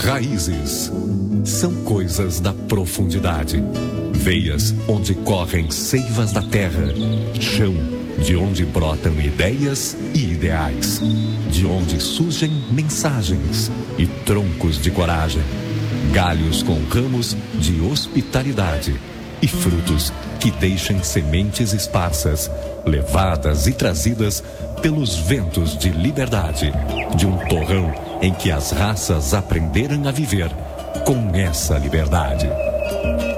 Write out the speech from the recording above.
Raízes são coisas da profundidade, veias onde correm seivas da terra, chão de onde brotam ideias e ideais, de onde surgem mensagens e troncos de coragem, galhos com ramos de hospitalidade e frutos que deixem sementes esparsas, levadas e trazidas pelos ventos de liberdade, de um torrão em que as raças aprenderam a viver com essa liberdade.